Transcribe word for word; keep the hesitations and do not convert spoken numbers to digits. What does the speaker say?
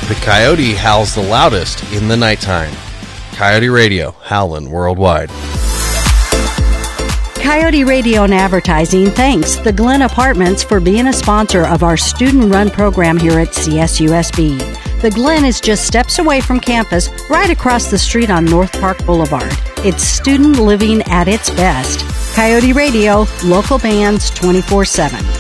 The coyote howls the loudest in the nighttime. Coyote Radio, howlin' worldwide. Coyote Radio and Advertising thanks the Glen Apartments for being a sponsor of our student-run program here at C S U S B. The Glen is just steps away from campus, right across the street on North Park Boulevard. It's student living at its best. Coyote Radio, local bands twenty-four seven.